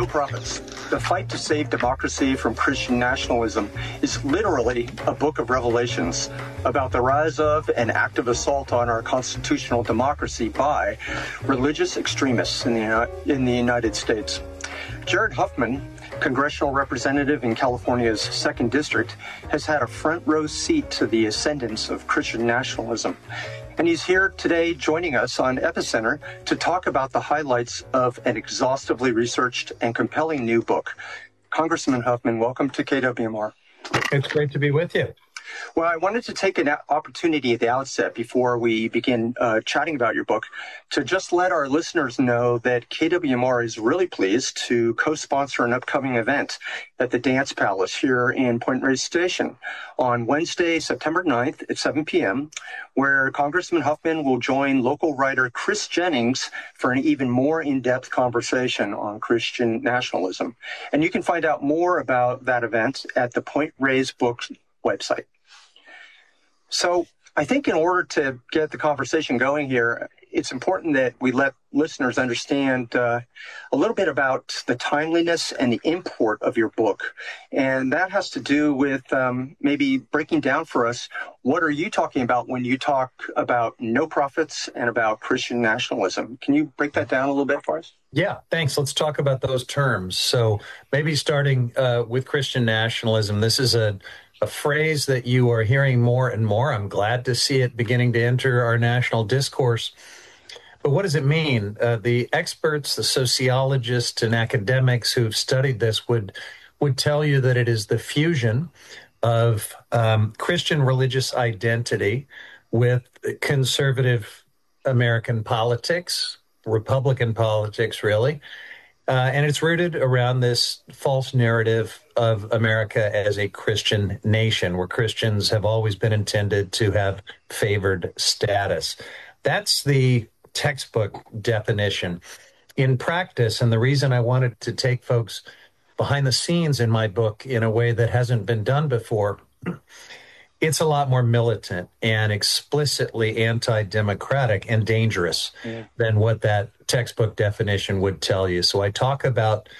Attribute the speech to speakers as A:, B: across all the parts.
A: Prophets. The Fight to Save Democracy from Christian Nationalism is literally a book of revelations about the rise of and active assault on our constitutional democracy by religious extremists in the United States. Jared Huffman, congressional representative in California's 2nd District, has had a front row seat to the ascendance of Christian nationalism. And he's here today joining us on Epicenter to talk about the highlights of an exhaustively researched and compelling new book. Congressman Huffman, welcome to KWMR.
B: It's great to be with you.
A: Well, I wanted to take an opportunity at the outset before we begin chatting about your book to just let our listeners know that KWMR is really pleased to co-sponsor an upcoming event at the Dance Palace here in Point Reyes Station on Wednesday, September 9th at 7 p.m., where Congressman Huffman will join local writer Chris Jennings for an even more in-depth conversation on Christian nationalism. And you can find out more about that event at the Point Reyes Books website. So I think in order to get the conversation going here, it's important that we let listeners understand a little bit about the timeliness and the import of your book. And that has to do with maybe breaking down for us, what are you talking about when you talk about no prophets and about Christian nationalism? Can you break that down a little bit for us?
B: Yeah, thanks. Let's talk about those terms. So maybe starting with Christian nationalism, this is a phrase that you are hearing more and more. I'm glad to see it beginning to enter our national discourse. But what does it mean? The experts, the sociologists and academics who've studied this would tell you that it is the fusion of Christian religious identity with conservative American politics, Republican politics, really. And it's rooted around this false narrative of America as a Christian nation, where Christians have always been intended to have favored status. That's the textbook definition. In practice, and the reason I wanted to take folks behind the scenes in my book in a way that hasn't been done before, it's a lot more militant and explicitly anti-democratic and dangerous than what that textbook definition would tell you. So I talk about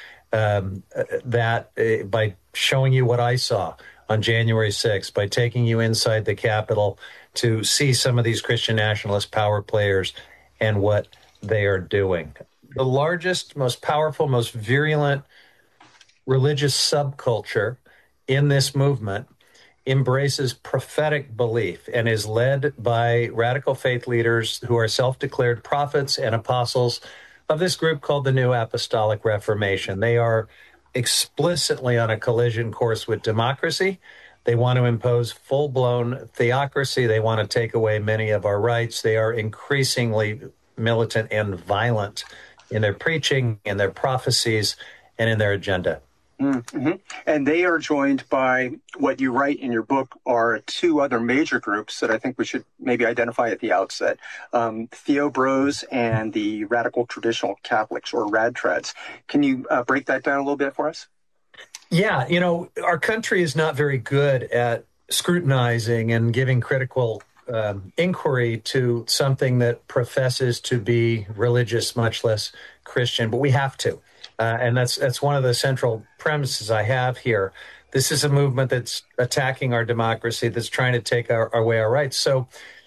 B: that by showing you what I saw on January 6th, by taking you inside the Capitol to see some of these Christian nationalist power players and what they are doing. The largest, most powerful, most virulent religious subculture in this movement embraces prophetic belief and is led by radical faith leaders who are self-declared prophets and apostles of this group called the New Apostolic Reformation. They are explicitly on a collision course with democracy. They want to impose full-blown theocracy. They want to take away many of our rights. They are increasingly militant and violent in their preaching, in their prophecies, and in their agenda.
A: Mm-hmm. And they are joined by what you write in your book are two other major groups that I think we should maybe identify at the outset. Theo Bros and the Radical Traditional Catholics, or RADTRADs. Can you break that down a little bit for us?
B: Yeah, you know, our country is not very good at scrutinizing and giving critical inquiry to something that professes to be religious, much less Christian, but we have to. And that's one of the central premises I have here. This is a movement that's attacking our democracy, that's trying to take away our rights. So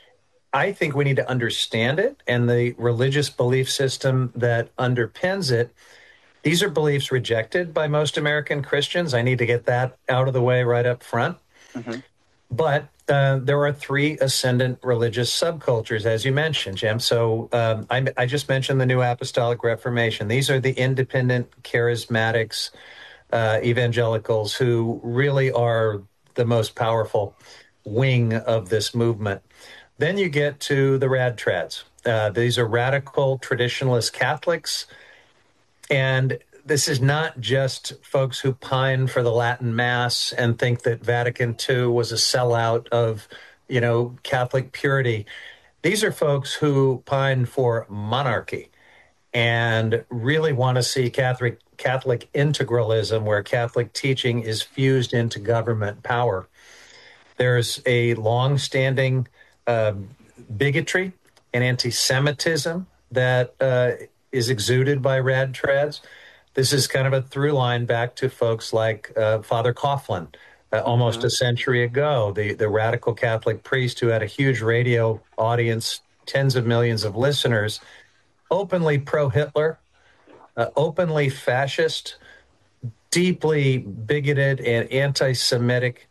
B: I think we need to understand it and the religious belief system that underpins it. These are beliefs rejected by most American Christians. I need to get that out of the way right up front. Mm-hmm. But there are three ascendant religious subcultures, as you mentioned, Jim. So I just mentioned the New Apostolic Reformation. These are the independent charismatics, evangelicals, who really are the most powerful wing of this movement. Then you get to the RADTRADs. These are radical traditionalist Catholics. And this is not just folks who pine for the Latin Mass and think that Vatican II was a sellout of, Catholic purity. These are folks who pine for monarchy and really want to see Catholic integralism, where Catholic teaching is fused into government power. There's a long-standing bigotry and anti-Semitism that is exuded by RADTRADs. this is kind of a through line back to folks like Father Coughlin, almost a century ago, the radical Catholic priest who had a huge radio audience, tens of millions of listeners, openly pro-Hitler, openly fascist, deeply bigoted and anti-Semitic,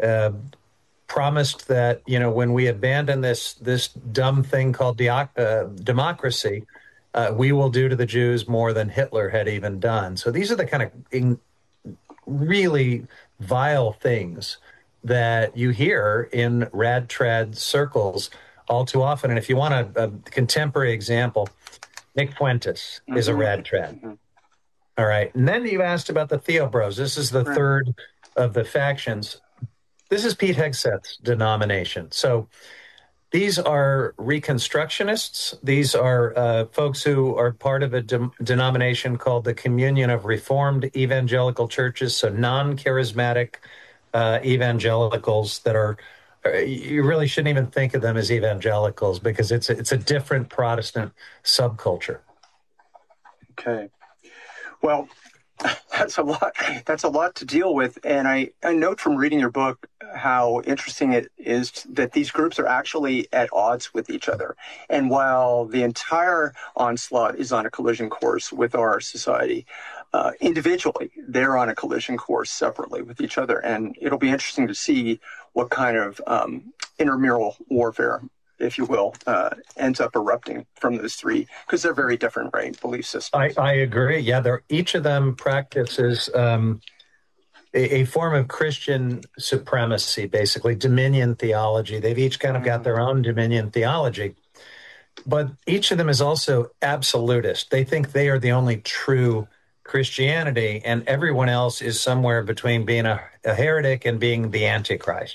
B: promised that, when we abandon this dumb thing called democracy, we will do to the Jews more than Hitler had even done. So these are the kind of really vile things that you hear in rad trad circles all too often. And if you want a contemporary example, Nick Fuentes is a rad trad. All right. And then you asked about the Theobros. This is the third of the factions. This is Pete Hegseth's denomination. So these are Reconstructionists. These are folks who are part of a denomination called the Communion of Reformed Evangelical Churches, so non-charismatic evangelicals that are, you really shouldn't even think of them as evangelicals because it's a different Protestant subculture.
A: Okay. Well, that's a lot. That's a lot to deal with. And I note from reading your book how interesting it is that these groups are actually at odds with each other. And while the entire onslaught is on a collision course with our society, individually, they're on a collision course separately with each other. And it'll be interesting to see what kind of intramural warfare, if you will, ends up erupting from those three, because they're very different, right, belief systems.
B: I agree. Yeah, each of them practices a form of Christian supremacy, basically, dominion theology. They've each kind of got their own dominion theology. But each of them is also absolutist. They think they are the only true Christianity, and everyone else is somewhere between being a heretic and being the Antichrist.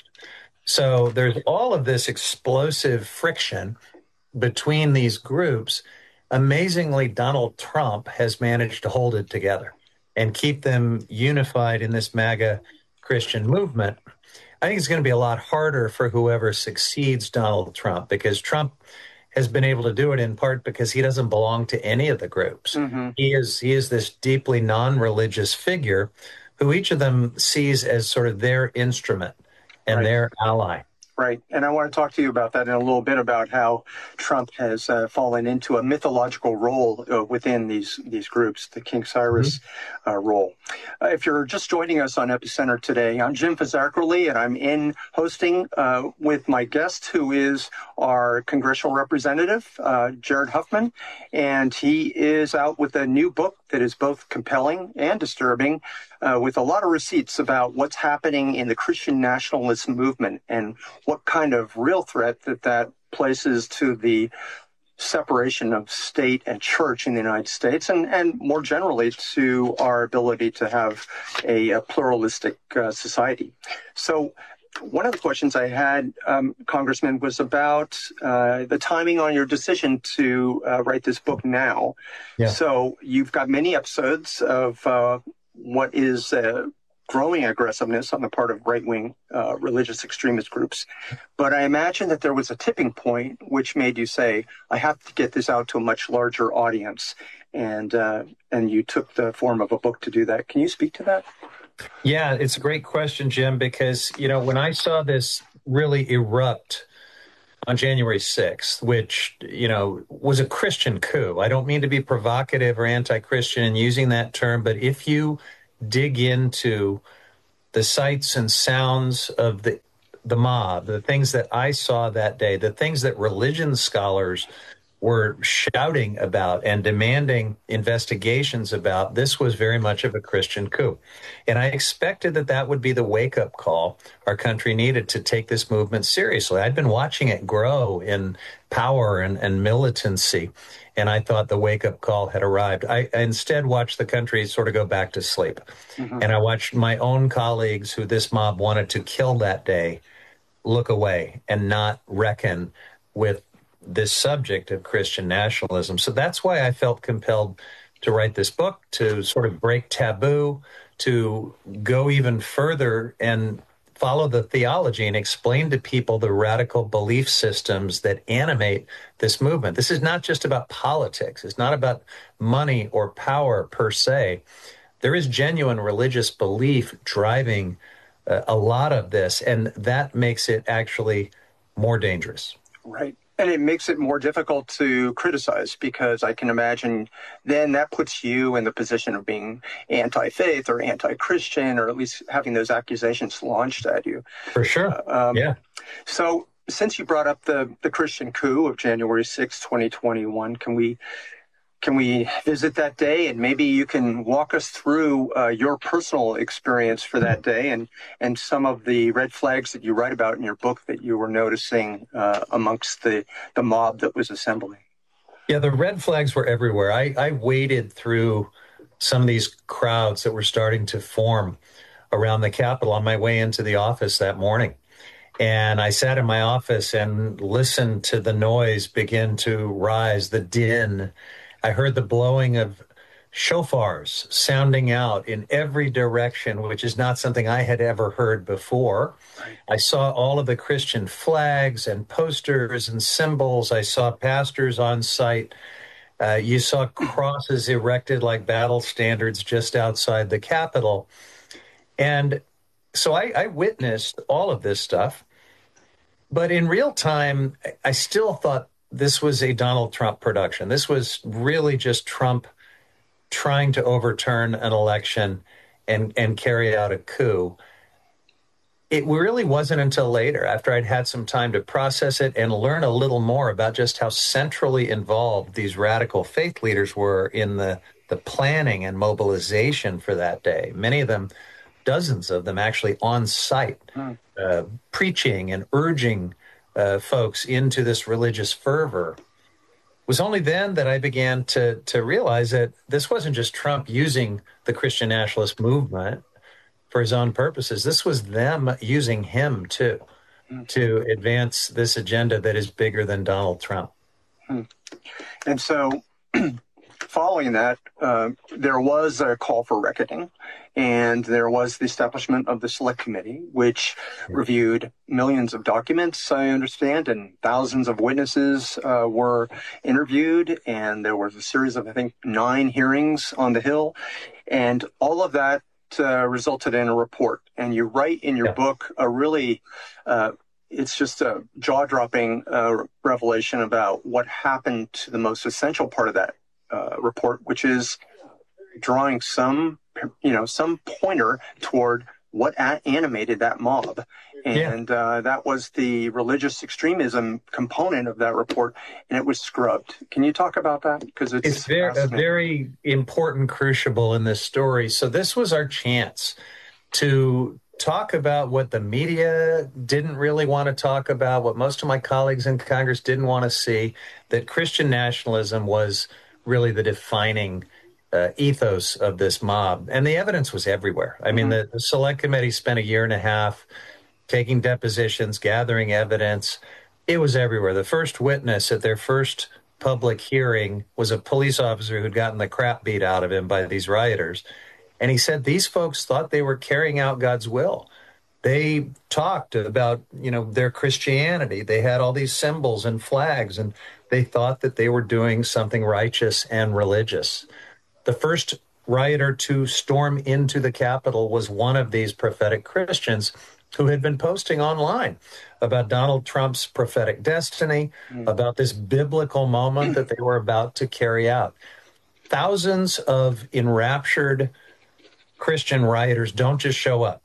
B: So there's all of this explosive friction between these groups. Amazingly, Donald Trump has managed to hold it together and keep them unified in this MAGA Christian movement. I think it's going to be a lot harder for whoever succeeds Donald Trump, because Trump has been able to do it in part because he doesn't belong to any of the groups. He is this deeply non-religious figure who each of them sees as sort of their instrument and their ally.
A: Right. And I want to talk to you about that in a little bit, about how Trump has fallen into a mythological role within these groups, the King Cyrus role. If you're just joining us on Epicenter today, I'm Jim Fazarkoli, and I'm in hosting with my guest, who is our congressional representative, Jared Huffman. And he is out with a new book that is both compelling and disturbing, with a lot of receipts about what's happening in the Christian nationalist movement and what kind of real threat that places to the separation of state and church in the United States, and more generally to our ability to have a pluralistic society. So one of the questions I had, Congressman, was about the timing on your decision to write this book now. Yeah. So you've got many episodes of what is growing aggressiveness on the part of right-wing religious extremist groups. But I imagine that there was a tipping point which made you say, I have to get this out to a much larger audience. And you took the form of a book to do that. Can you speak to that?
B: Yeah, it's a great question, Jim, because, when I saw this really erupt on January 6th, which, was a Christian coup. I don't mean to be provocative or anti-Christian in using that term, but if you dig into the sights and sounds of the mob, the things that I saw that day, the things that religion scholars were shouting about and demanding investigations about, this was very much of a Christian coup. And I expected that would be the wake-up call our country needed to take this movement seriously. I'd been watching it grow in power and militancy, and I thought the wake-up call had arrived. I instead watched the country sort of go back to sleep. And I watched my own colleagues who this mob wanted to kill that day look away and not reckon with this subject of Christian nationalism. So that's why I felt compelled to write this book, to sort of break taboo, to go even further and follow the theology and explain to people the radical belief systems that animate this movement. This is not just about politics. It's not about money or power per se. There is genuine religious belief driving a lot of this, and that makes it actually more dangerous.
A: Right. And it makes it more difficult to criticize, because I can imagine then that puts you in the position of being anti-faith or anti-Christian, or at least having those accusations launched at you.
B: For sure. Yeah.
A: So since you brought up the Christian coup of January 6, 2021, can we visit that day, and maybe you can walk us through your personal experience for that day and some of the red flags that you write about in your book that you were noticing amongst the mob that was assembling?
B: Yeah, the red flags were everywhere. I waded through some of these crowds that were starting to form around the Capitol on my way into the office that morning. And I sat in my office and listened to the noise begin to rise, the din. I heard the blowing of shofars sounding out in every direction, which is not something I had ever heard before. Right. I saw all of the Christian flags and posters and symbols. I saw pastors on site. You saw crosses erected like battle standards just outside the Capitol. And so I witnessed all of this stuff. But in real time, I still thought this was a Donald Trump production. This was really just Trump trying to overturn an election and carry out a coup. It really wasn't until later, after I'd had some time to process it and learn a little more about just how centrally involved these radical faith leaders were in the planning and mobilization for that day. Many of them, dozens of them actually on site, preaching and urging folks into this religious fervor. It was only then that I began to realize that this wasn't just Trump using the Christian nationalist movement for his own purposes. This was them using him too to advance this agenda that is bigger than Donald Trump.
A: And so following that, there was a call for reckoning, and there was the establishment of the Select Committee, which reviewed millions of documents, I understand, and thousands of witnesses were interviewed, and there was a series of, I think, 9 hearings on the Hill, and all of that resulted in a report. And you write in your book a really it's just a jaw-dropping revelation about what happened to the most essential part of that report, which is drawing some pointer toward what animated that mob. And that was the religious extremism component of that report, and it was scrubbed. Can you talk about that? Because it's
B: a very important crucible in this story. So this was our chance to talk about what the media didn't really want to talk about, what most of my colleagues in Congress didn't want to see, that Christian nationalism was really the defining ethos of this mob. And the evidence was everywhere. I mean, the Select Committee spent a year and a half taking depositions, gathering evidence. It was everywhere. The first witness at their first public hearing was a police officer who'd gotten the crap beat out of him by these rioters. And he said these folks thought they were carrying out God's will. They talked about, their Christianity. They had all these symbols and flags, and they thought that they were doing something righteous and religious. The first rioter to storm into the Capitol was one of these prophetic Christians who had been posting online about Donald Trump's prophetic destiny, about this biblical moment that they were about to carry out. Thousands of enraptured Christian rioters don't just show up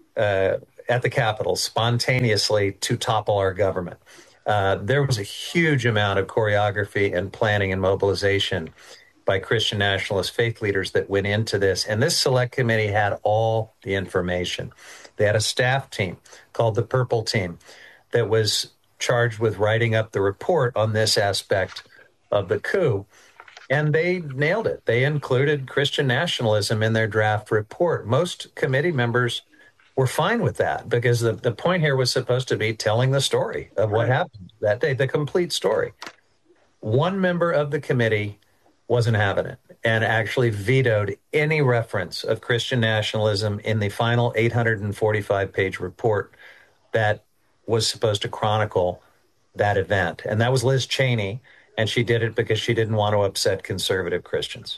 B: at the Capitol spontaneously to topple our government. There was a huge amount of choreography and planning and mobilization by Christian nationalist faith leaders that went into this. And this Select Committee had all the information. They had a staff team called the Purple Team that was charged with writing up the report on this aspect of the coup. And they nailed it. They included Christian nationalism in their draft report. Most committee members were fine with that because the point here was supposed to be telling the story of what happened that day, the complete story. One member of the committee wasn't having it. and actually vetoed any reference of Christian nationalism in the final 845-page report that was supposed to chronicle that event. And that was Liz Cheney, and she did it because she didn't want to upset conservative Christians.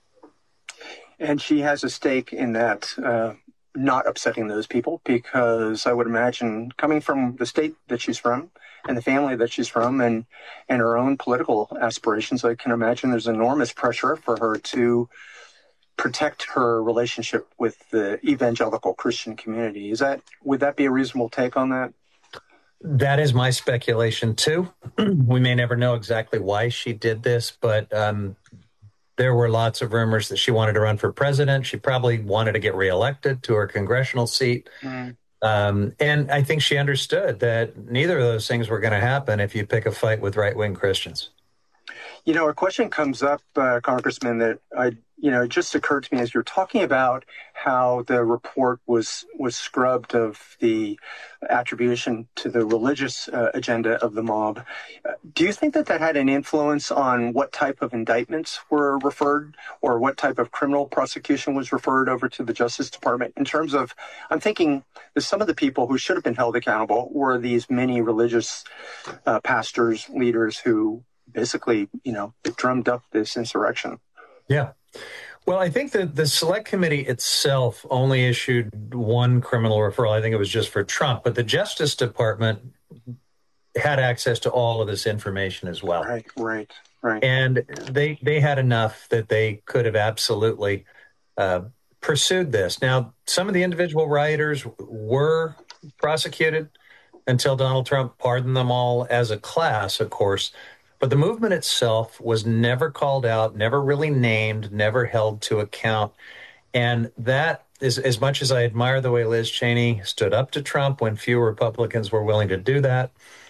A: And she has a stake in that, not upsetting those people, because I would imagine, coming from the state that she's from and the family that she's from and her own political aspirations, I can imagine there's enormous pressure for her to protect her relationship with the evangelical Christian community. Would that be a reasonable take on that?
B: That is my speculation, too. We may never know exactly why she did this, but there were lots of rumors that she wanted to run for president. She probably wanted to get reelected to her congressional seat. And I think she understood that neither of those things were going to happen if you pick a fight with right-wing Christians.
A: You know, a question comes up, Congressman, that it just occurred to me as you're talking about how the report was scrubbed of the attribution to the religious agenda of the mob. Do you think that had an influence on what type of indictments were referred, or what type of criminal prosecution was referred over to the Justice Department? In terms of, I'm thinking that some of the people who should have been held accountable were these many religious pastors, leaders who basically, drummed up this insurrection.
B: Yeah. Well, I think that the Select Committee itself only issued one criminal referral. I think it was just for Trump, but the Justice Department had access to all of this information as well.
A: Right.
B: And they had enough that they could have absolutely pursued this. Now, some of the individual rioters were prosecuted until Donald Trump pardoned them all as a class, of course. But the movement itself was never called out, never really named, never held to account. And that is, as much as I admire the way Liz Cheney stood up to Trump when few Republicans were willing to do that,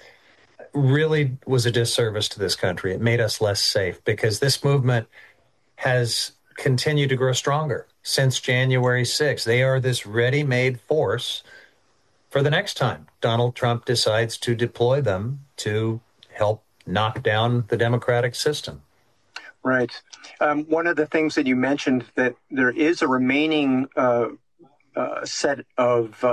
B: really was a disservice to this country. It made us less safe because this movement has continued to grow stronger since January 6th. They are this ready-made force for the next time Donald Trump decides to deploy them to help knock down the democratic system.
A: Right. One of the things that you mentioned, that there is a remaining set of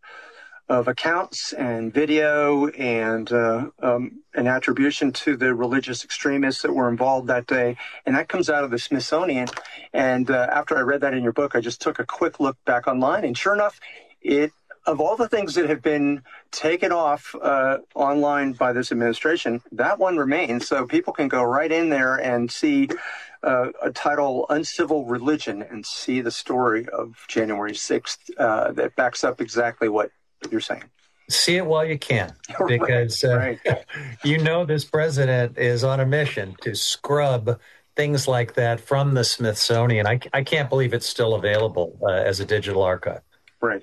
A: accounts and video and an attribution to the religious extremists that were involved that day, and that comes out of the Smithsonian. And after I read that in your book, I just took a quick look back online, and sure enough, of all the things that have been taken off online by this administration, that one remains. So people can go right in there and see a title, Uncivil Religion, and see the story of January 6th that backs up exactly what you're saying.
B: See it while you can, because this president is on a mission to scrub things like that from the Smithsonian. I can't believe it's still available as a digital archive.
A: Right.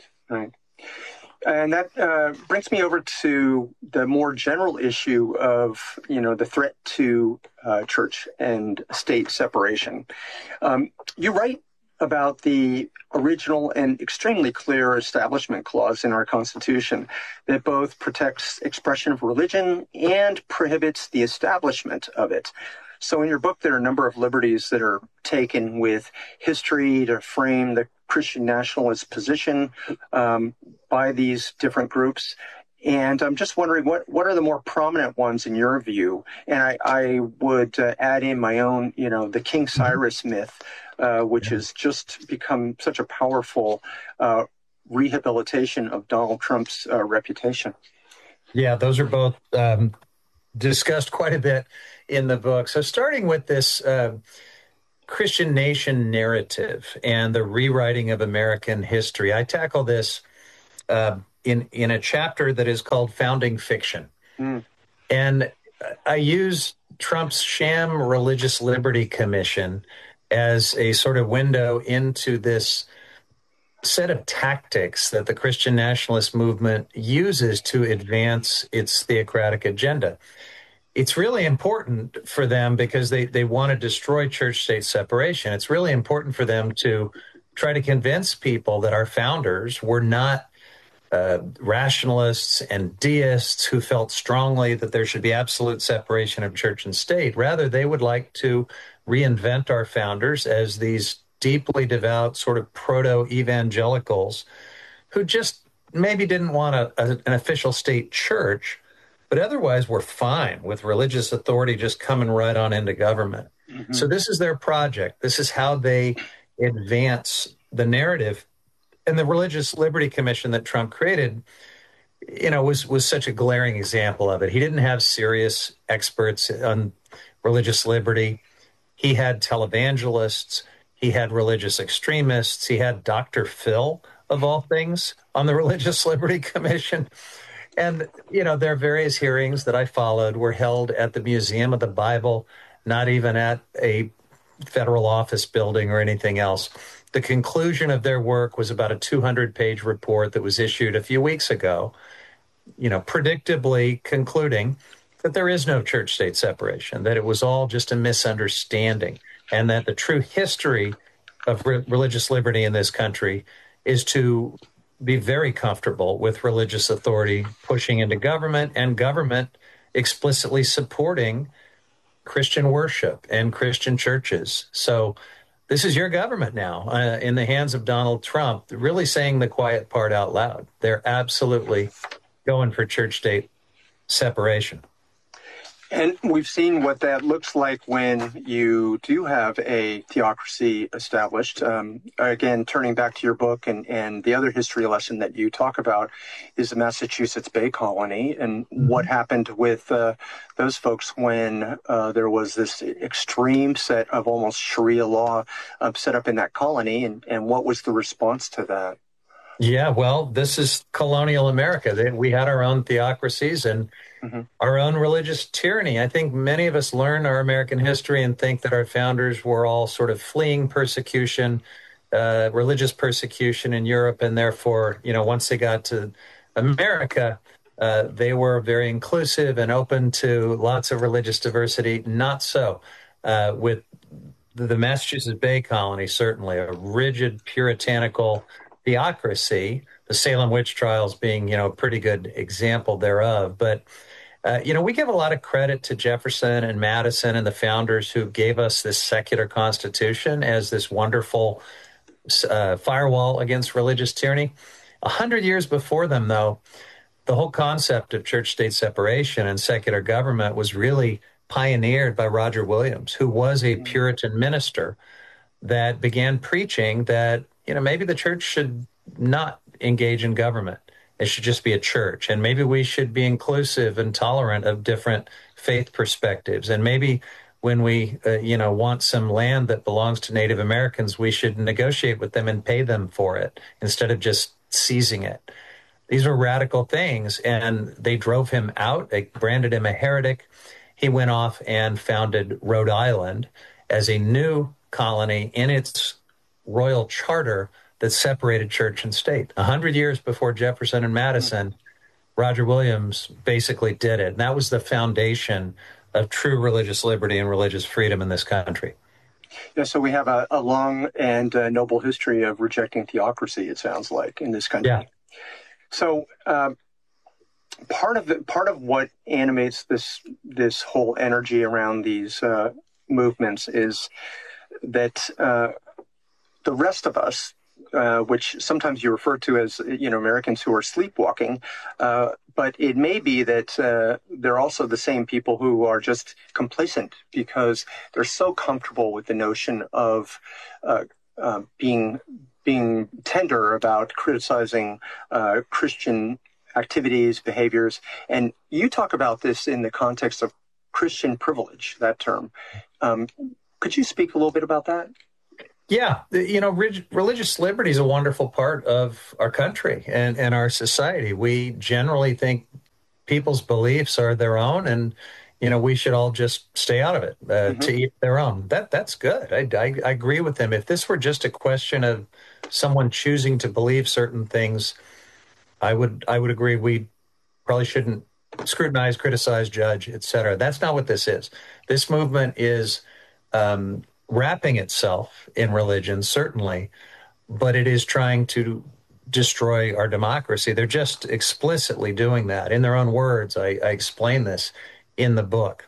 A: And that brings me over to the more general issue of, the threat to church and state separation. You write about the original and extremely clear Establishment Clause in our Constitution that both protects expression of religion and prohibits the establishment of it. So in your book, there are a number of liberties that are taken with history to frame the Christian nationalist position by these different groups. And I'm just wondering, what are the more prominent ones in your view? And I would add in my own, the King Cyrus myth, which has just become such a powerful rehabilitation of Donald Trump's reputation.
B: Yeah, those are both discussed quite a bit in the book. So starting with this Christian nation narrative and the rewriting of American history, I tackle this in a chapter that is called Founding Fiction. And I use Trump's sham Religious Liberty Commission as a sort of window into this set of tactics that the Christian nationalist movement uses to advance its theocratic agenda. It's really important for them because they want to destroy church-state separation. It's really important for them to try to convince people that our founders were not rationalists and deists who felt strongly that there should be absolute separation of church and state. Rather, they would like to reinvent our founders as these deeply devout sort of proto-evangelicals who just maybe didn't want an official state church, but otherwise were fine with religious authority just coming right on into government. Mm-hmm. So this is their project. This is how they advance the narrative. And the Religious Liberty Commission that Trump created, was such a glaring example of it. He didn't have serious experts on religious liberty. He had televangelists. He had religious extremists. He had Dr. Phil, of all things, on the Religious Liberty Commission. And, their various hearings that I followed were held at the Museum of the Bible, not even at a federal office building or anything else. The conclusion of their work was about a 200-page report that was issued a few weeks ago, predictably concluding that there is no church-state separation, that it was all just a misunderstanding, and that the true history of religious liberty in this country is to be very comfortable with religious authority pushing into government and government explicitly supporting Christian worship and Christian churches. So this is your government now in the hands of Donald Trump, really saying the quiet part out loud. They're absolutely going for church-state separation.
A: And we've seen what that looks like when you do have a theocracy established. Again, turning back to your book and the other history lesson that you talk about is the Massachusetts Bay Colony and what happened with those folks when there was this extreme set of almost Sharia law set up in that colony, and what was the response to that?
B: Yeah, well, this is colonial America. We had our own theocracies and our own religious tyranny. I think many of us learn our American history and think that our founders were all sort of fleeing persecution, religious persecution in Europe, and therefore, once they got to America, they were very inclusive and open to lots of religious diversity. Not so with the Massachusetts Bay Colony, certainly a rigid, puritanical theocracy, the Salem witch trials being, a pretty good example thereof. But, we give a lot of credit to Jefferson and Madison and the founders who gave us this secular constitution as this wonderful firewall against religious tyranny. 100 years before them, though, the whole concept of church-state separation and secular government was really pioneered by Roger Williams, who was a Puritan minister that began preaching that maybe the church should not engage in government. It should just be a church. And maybe we should be inclusive and tolerant of different faith perspectives. And maybe when we, want some land that belongs to Native Americans, we should negotiate with them and pay them for it instead of just seizing it. These were radical things, and they drove him out. They branded him a heretic. He went off and founded Rhode Island as a new colony in its royal charter that separated church and state. 100 years before Jefferson and Madison, Roger Williams basically did it. And that was the foundation of true religious liberty and religious freedom in this country.
A: Yeah, so we have a long and noble history of rejecting theocracy, it sounds like, in this country.
B: Yeah.
A: So part of what animates this whole energy around these movements is that the rest of us, which sometimes you refer to as Americans who are sleepwalking, but it may be that they're also the same people who are just complacent because they're so comfortable with the notion of being tender about criticizing Christian activities, behaviors. And you talk about this in the context of Christian privilege, that term. Could you speak a little bit about that?
B: Yeah, religious liberty is a wonderful part of our country and our society. We generally think people's beliefs are their own, and we should all just stay out of it to each their own. That's good. I agree with him. If this were just a question of someone choosing to believe certain things, I would agree. We probably shouldn't scrutinize, criticize, judge, etc. That's not what this is. This movement is wrapping itself in religion, certainly, but it is trying to destroy our democracy. They're just explicitly doing that. In their own words, I explain this in the book.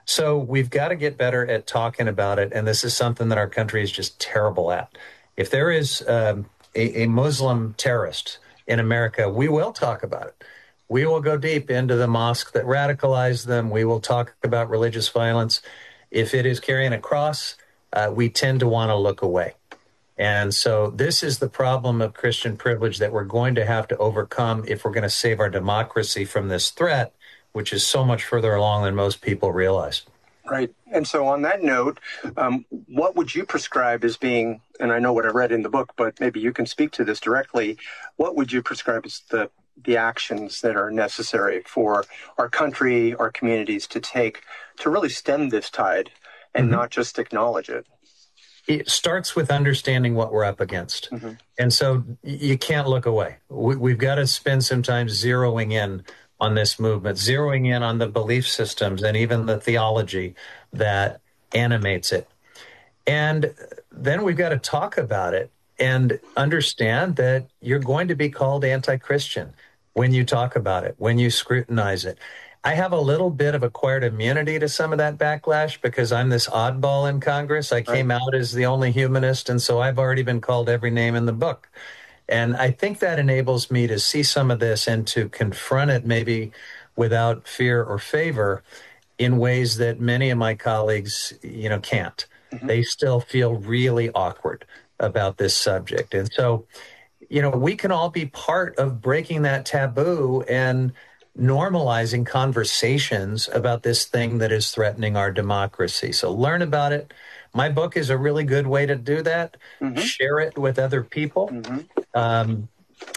B: So we've got to get better at talking about it. And this is something that our country is just terrible at. If there is a Muslim terrorist in America, we will talk about it. We will go deep into the mosque that radicalized them. We will talk about religious violence. If it is carrying a cross, we tend to want to look away. And so this is the problem of Christian privilege that we're going to have to overcome if we're going to save our democracy from this threat, which is so much further along than most people realize.
A: Right. And so on that note, what would you prescribe as being, and I know what I read in the book, but maybe you can speak to this directly, what would you prescribe as the actions that are necessary for our country, our communities to take to really stem this tide and not just acknowledge it?
B: It starts with understanding what we're up against. And so you can't look away. We've got to spend some time zeroing in on this movement, zeroing in on the belief systems and even the theology that animates it. And then we've got to talk about it and understand that you're going to be called anti-Christian when you talk about it, when you scrutinize it. I have a little bit of acquired immunity to some of that backlash because I'm this oddball in Congress. I came out as the only humanist, and so I've already been called every name in the book. And I think that enables me to see some of this and to confront it maybe without fear or favor in ways that many of my colleagues, can't. They still feel really awkward about this subject. And so, we can all be part of breaking that taboo and normalizing conversations about this thing that is threatening our democracy. So learn about it. My book is a really good way to do that. Share it with other people. And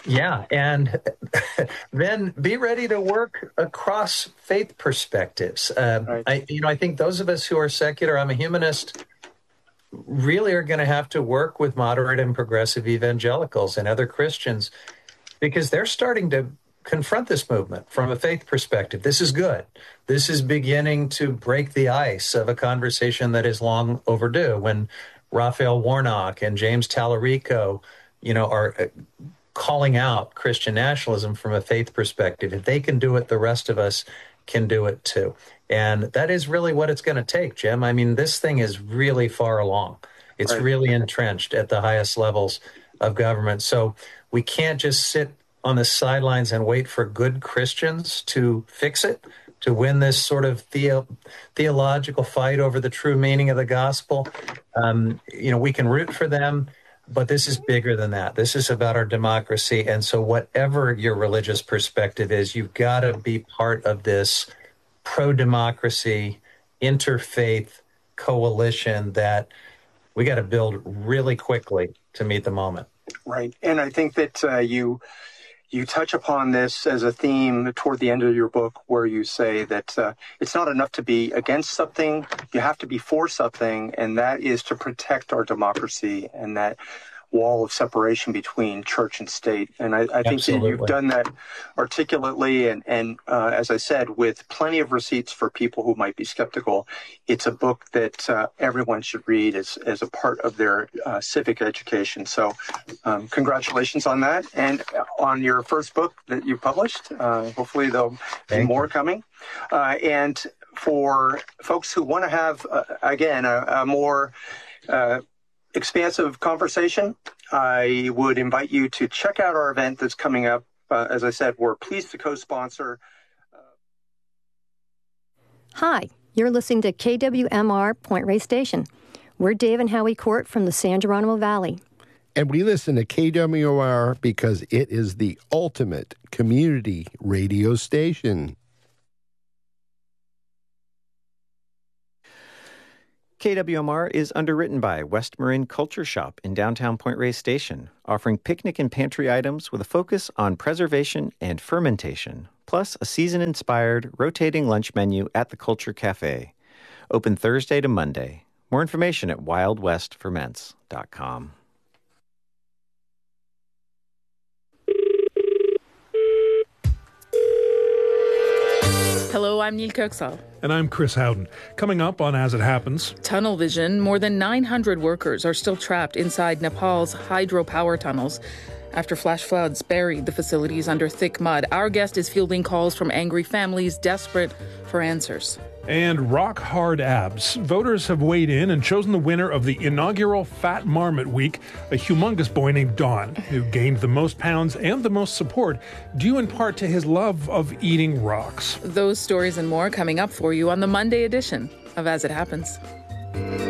B: then be ready to work across faith perspectives. I think those of us who are secular, I'm a humanist, really are going to have to work with moderate and progressive evangelicals and other Christians because they're starting to confront this movement from a faith perspective. This is good. This is beginning to break the ice of a conversation that is long overdue. When Raphael Warnock and James Tallarico, are calling out Christian nationalism from a faith perspective, if they can do it, the rest of us can do it too. And that is really what it's going to take, Jim. I mean, this thing is really far along. It's really entrenched at the highest levels of government. So we can't just sit on the sidelines and wait for good Christians to fix it, to win this sort of theological fight over the true meaning of the gospel. We can root for them, but this is bigger than that. This is about our democracy. And so whatever your religious perspective is, you've got to be part of this pro-democracy, interfaith coalition that we got to build really quickly to meet the moment.
A: Right. And I think that you touch upon this as a theme toward the end of your book where you say that it's not enough to be against something, you have to be for something, and that is to protect our democracy and that wall of separation between church and state. And I think that you've done that articulately and as I said, with plenty of receipts for people who might be skeptical. It's a book that everyone should read as a part of their civic education. So congratulations on that. And on your first book that you published, hopefully there'll be more coming. And for folks who want to have, again, a more expansive conversation, I would invite you to check out our event that's coming up. As I said, we're pleased to co-sponsor.
C: Hi, you're listening to KWMR Point Reyes Station. We're Dave and Howie Court from the San Geronimo Valley.
D: And we listen to KWMR because it is the ultimate community radio station.
E: KWMR is underwritten by West Marin Culture Shop in downtown Point Reyes Station, offering picnic and pantry items with a focus on preservation and fermentation, plus a season-inspired rotating lunch menu at the Culture Cafe. Open Thursday to Monday. More information at wildwestferments.com.
F: Hello, I'm Neil Kirksall.
G: And I'm Chris Howden. Coming up on As It Happens.
F: Tunnel vision. More than 900 workers are still trapped inside Nepal's hydropower tunnels after flash floods buried the facilities under thick mud. Our guest is fielding calls from angry families desperate for answers.
G: And rock hard abs. Voters have weighed in and chosen the winner of the inaugural Fat Marmot Week, a humongous boy named Don, who gained the most pounds and the most support, due in part to his love of eating rocks.
F: Those stories and more coming up for you on the Monday edition of As It Happens.